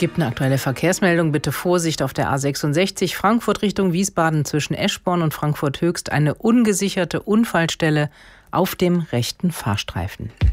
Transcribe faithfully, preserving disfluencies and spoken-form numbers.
Gibt eine aktuelle Verkehrsmeldung. Bitte Vorsicht auf der A sechsundsechzig Frankfurt Richtung Wiesbaden zwischen Eschborn und Frankfurt Höchst. Eine ungesicherte Unfallstelle auf dem rechten Fahrstreifen.